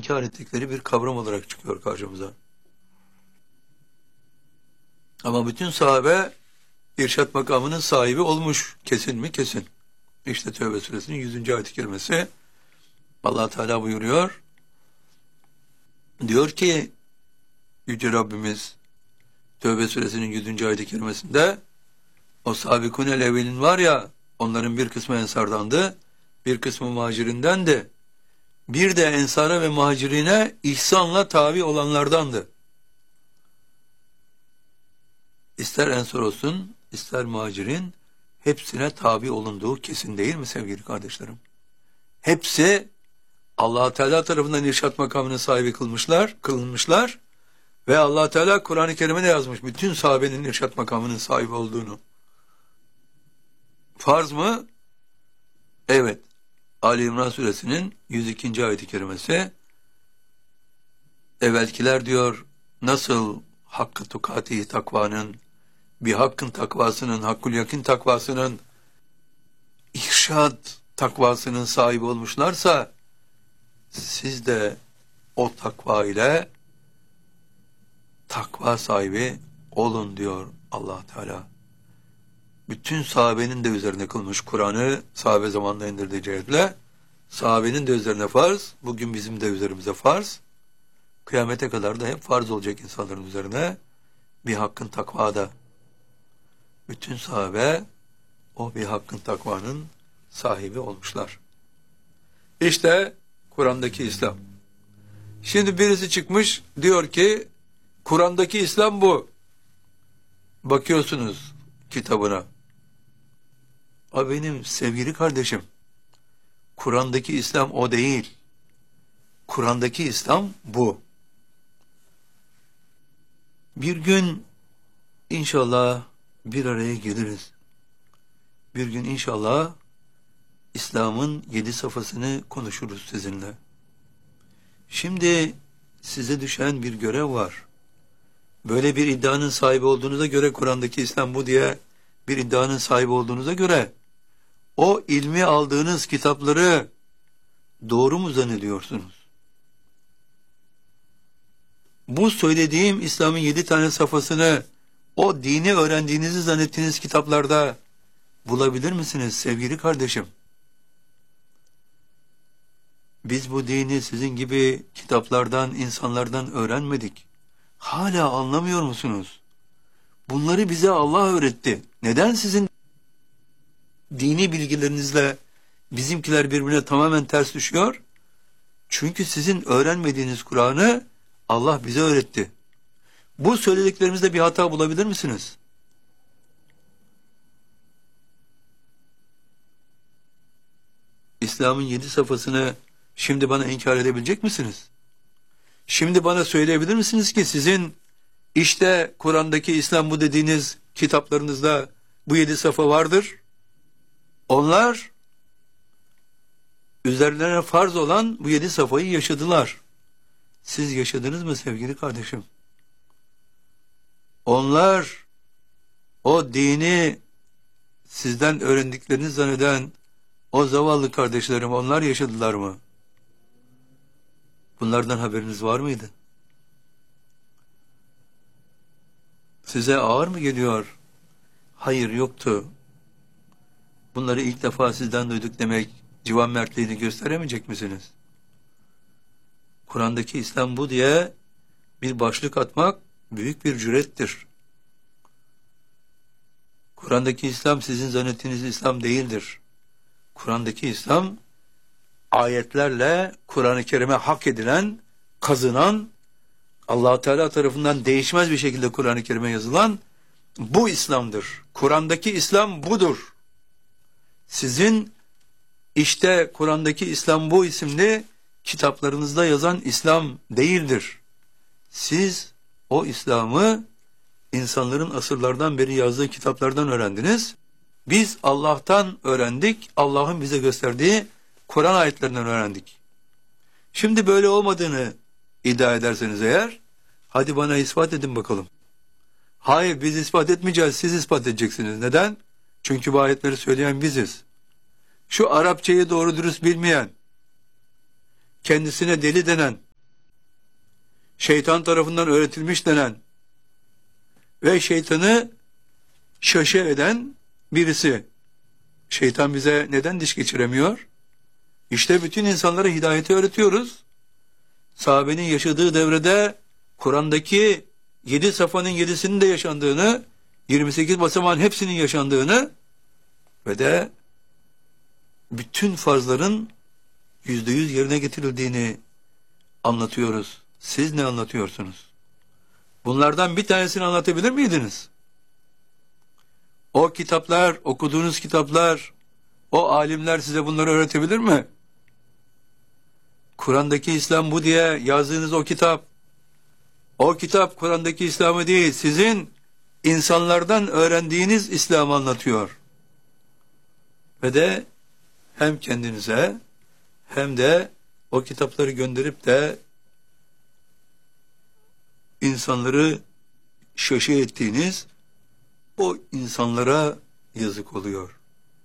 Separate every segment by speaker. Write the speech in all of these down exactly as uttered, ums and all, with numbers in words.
Speaker 1: inkar ettikleri bir kavram olarak çıkıyor karşımıza. Ama bütün sahabe irşat makamının sahibi olmuş. Kesin mi? Kesin. İşte Tevbe suresinin yüzüncü ayet-i kerimesi Allah Teala buyuruyor. Diyor ki Yüce Rabbimiz Tevbe suresinin yüzüncü ayet-i kerimesinde o sabikunel evvelin var ya, onların bir kısmı ensardandı, bir kısmı muhacirindendi. Bir de ensara ve muhacirine ihsanla tabi olanlardandı. İster ensar olsun, ister muhacirin, hepsine tabi olunduğu kesin değil mi sevgili kardeşlerim? Hepsi Allah Teala tarafından irşat makamının sahibi kılmışlar, kılınmışlar ve Allah Teala Kur'an-ı Kerim'e de yazmış bütün sahabenin irşat makamının sahibi olduğunu. Farz mı? Evet. Ali İmran suresinin yüz ikinci ayet-i kerimesi, evvelkiler diyor nasıl hakkı tukati takvanın, bir hakkın takvasının, hakkul yakin takvasının, irşad takvasının sahibi olmuşlarsa, siz de o takva ile takva sahibi olun diyor Allah Teala. Bütün sahabenin de üzerine kılmış Kur'an'ı, sahabe zamanında indirdiği cihetle, sahabenin de üzerine farz, bugün bizim de üzerimize farz, kıyamete kadar da hep farz olacak insanların üzerine, bir hakkın takvada. Bütün sahabe o bir hakkın takvanın sahibi olmuşlar. İşte Kur'an'daki İslam. Şimdi birisi çıkmış diyor ki Kur'an'daki İslam bu. Bakıyorsunuz kitabına. O benim sevgili kardeşim. Kur'an'daki İslam o değil. Kur'an'daki İslam bu. Bir gün inşallah bir araya geliriz. Bir gün inşallah İslam'ın yedi safhasını konuşuruz sizinle. Şimdi size düşen bir görev var. Böyle bir iddianın sahibi olduğunuza göre, Kur'an'daki İslam bu diye bir iddianın sahibi olduğunuza göre, o ilmi aldığınız kitapları doğru mu zannediyorsunuz? Bu söylediğim İslam'ın yedi tane safhasını o dini öğrendiğinizi zannettiğiniz kitaplarda bulabilir misiniz sevgili kardeşim? Biz bu dini sizin gibi kitaplardan, insanlardan öğrenmedik. Hala anlamıyor musunuz? Bunları bize Allah öğretti. Neden sizin dini bilgilerinizle bizimkiler birbirine tamamen ters düşüyor? Çünkü sizin öğrenmediğiniz Kur'an'ı Allah bize öğretti. Bu söylediklerimizde bir hata bulabilir misiniz? İslam'ın yedi safhasını şimdi bana inkar edebilecek misiniz? Şimdi bana söyleyebilir misiniz ki sizin işte Kur'an'daki İslam bu dediğiniz kitaplarınızda bu yedi safa vardır? Onlar üzerlerine farz olan bu yedi safayı yaşadılar. Siz yaşadınız mı sevgili kardeşim? Onlar o dini sizden öğrendiklerini zanneden o zavallı kardeşlerim, onlar yaşadılar mı? Bunlardan haberiniz var mıydı? Size ağır mı geliyor? Hayır, yoktu. Bunları ilk defa sizden duyduk demek civan mertliğini gösteremeyecek misiniz? Kur'an'daki İslam bu diye bir başlık atmak büyük bir cürettir. Kur'an'daki İslam sizin zannettiğiniz İslam değildir. Kur'an'daki İslam ayetlerle Kur'an-ı Kerim'e hak edilen, kazınan, Allah Teala tarafından değişmez bir şekilde Kur'an-ı Kerim'e yazılan bu İslam'dır. Kur'an'daki İslam budur. Sizin işte Kur'an'daki İslam bu isimli kitaplarınızda yazan İslam değildir. Siz o İslam'ı insanların asırlardan beri yazdığı kitaplardan öğrendiniz. Biz Allah'tan öğrendik, Allah'ın bize gösterdiği Kur'an ayetlerinden öğrendik. Şimdi böyle olmadığını iddia ederseniz eğer, hadi bana ispat edin bakalım. Hayır, biz ispat etmeyeceğiz, siz ispat edeceksiniz. Neden? Çünkü bu ayetleri söyleyen biziz. Şu Arapçayı doğru dürüst bilmeyen, kendisine deli denen, şeytan tarafından öğretilmiş denen ve şeytanı şaşı eden birisi. Şeytan bize neden diş geçiremiyor? İşte bütün insanlara hidayeti öğretiyoruz. Sahabenin yaşadığı devrede Kur'an'daki yedi safanın yedisinin de yaşandığını, yirmi sekiz basamağın hepsinin yaşandığını ve de bütün farzların yüzde yüz yerine getirildiğini anlatıyoruz. Siz ne anlatıyorsunuz? Bunlardan bir tanesini anlatabilir miydiniz? O kitaplar, okuduğunuz kitaplar, o alimler size bunları öğretebilir mi? Kur'an'daki İslam bu diye yazdığınız o kitap, o kitap Kur'an'daki İslam'ı değil, sizin insanlardan öğrendiğiniz İslam'ı anlatıyor. Ve de hem kendinize hem de o kitapları gönderip de insanları şaşı ettiğiniz o insanlara yazık oluyor.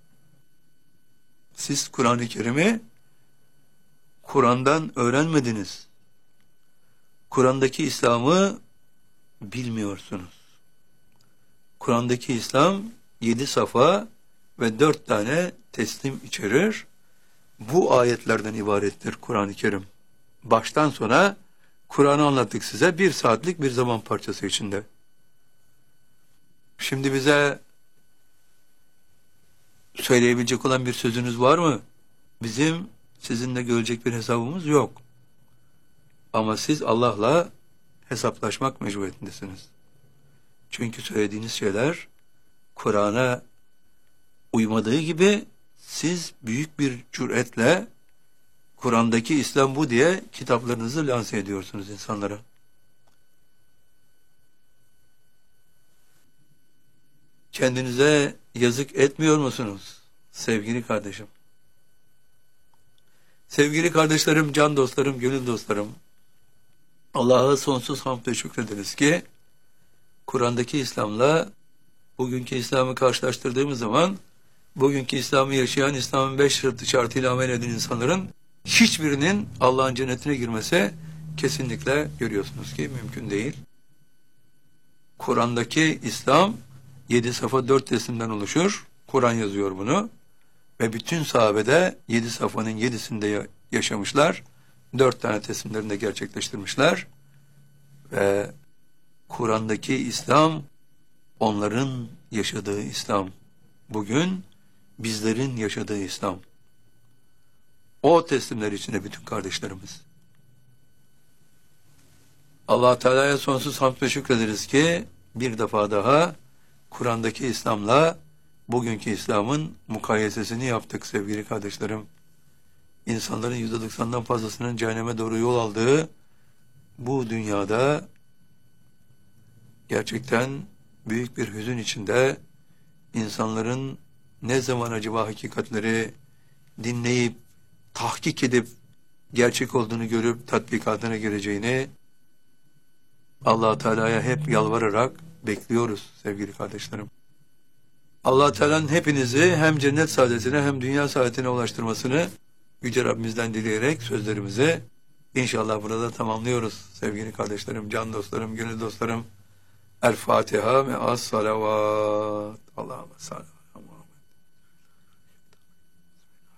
Speaker 1: Siz Kur'an-ı Kerim'i Kur'an'dan öğrenmediniz. Kur'an'daki İslam'ı bilmiyorsunuz. Kur'an'daki İslam yedi safa ve dört tane teslim içerir. Bu ayetlerden ibarettir Kur'an-ı Kerim. Baştan sona Kur'an'ı anlattık size bir saatlik bir zaman parçası içinde. Şimdi bize söyleyebilecek olan bir sözünüz var mı? Bizim sizinle görecek bir hesabımız yok. Ama siz Allah'la hesaplaşmak mecburiyetindesiniz. Çünkü söylediğiniz şeyler Kur'an'a uymadığı gibi siz büyük bir cüretle Kur'an'daki İslam bu diye kitaplarınızı lanse ediyorsunuz insanlara. Kendinize yazık etmiyor musunuz sevgili kardeşim? Sevgili kardeşlerim, can dostlarım, gönül dostlarım, Allah'a sonsuz hamd ve şükrederiz ki Kur'an'daki İslam'la bugünkü İslam'ı karşılaştırdığımız zaman bugünkü İslam'ı yaşayan, İslam'ın beş şartı şartıyla amel eden insanların hiçbirinin Allah'ın cennetine girmesi kesinlikle görüyorsunuz ki mümkün değil. Kur'an'daki İslam yedi safa dört teslimden oluşur. Kur'an yazıyor bunu. Ve bütün sahabede yedi safanın yedisinde yaşamışlar. Dört tane teslimlerini de gerçekleştirmişler. Ve Kur'an'daki İslam onların yaşadığı İslam. Bugün bizlerin yaşadığı İslam. O teslimler içinde bütün kardeşlerimiz. Allah Teala'ya sonsuz hamd ve şükrederiz ki bir defa daha Kur'an'daki İslam'la bugünkü İslam'ın mukayesesini yaptık sevgili kardeşlerim. İnsanların yüzde doksandan fazlasının cehenneme doğru yol aldığı bu dünyada gerçekten büyük bir hüzün içinde insanların ne zaman acaba hakikatleri dinleyip, tahkik edip, gerçek olduğunu görüp tatbikatına gireceğini Allah Teala'ya hep yalvararak bekliyoruz sevgili kardeşlerim. Allah Teala'nın hepinizi hem cennet saadetine hem dünya saadetine ulaştırmasını Yüce Rabbimizden dileyerek sözlerimizi inşallah burada tamamlıyoruz sevgili kardeşlerim, can dostlarım, gönül dostlarım. El Fatiha ve as salavat. Allahümme salli.